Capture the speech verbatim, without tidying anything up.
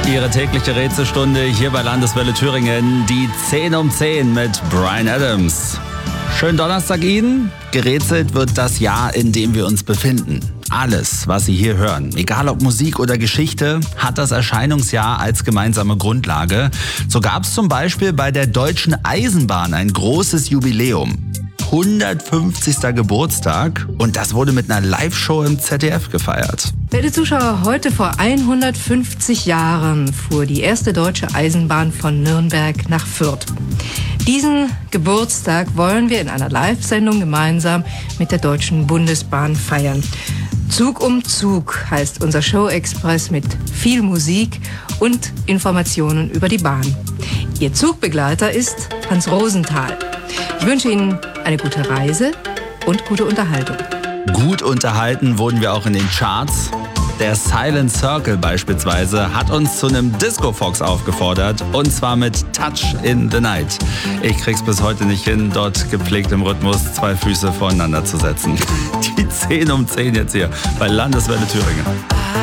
Ihre tägliche Rätselstunde hier bei Landeswelle Thüringen, die zehn um zehn mit Bryan Adams. Schönen Donnerstag Ihnen. Gerätselt wird das Jahr, in dem wir uns befinden. Alles, was Sie hier hören, egal ob Musik oder Geschichte, hat das Erscheinungsjahr als gemeinsame Grundlage. So gab es zum Beispiel bei der Deutschen Eisenbahn ein großes Jubiläum. hundertfünfzigster Geburtstag, und das wurde mit einer Live-Show im Z D F gefeiert. Werte Zuschauer, heute vor hundertfünfzig Jahren fuhr die erste deutsche Eisenbahn von Nürnberg nach Fürth. Diesen Geburtstag wollen wir in einer Live-Sendung gemeinsam mit der Deutschen Bundesbahn feiern. Zug um Zug heißt unser Show-Express mit viel Musik und Informationen über die Bahn. Ihr Zugbegleiter ist Hans Rosenthal. Ich wünsche Ihnen eine gute Reise und gute Unterhaltung. Gut unterhalten wurden wir auch in den Charts. Der Silent Circle beispielsweise hat uns zu einem Disco-Fox aufgefordert, und zwar mit Touch in the Night. Ich krieg's bis heute nicht hin, dort gepflegt im Rhythmus zwei Füße voreinander zu setzen. Die zehn um zehn jetzt hier bei Landeswelle Thüringen.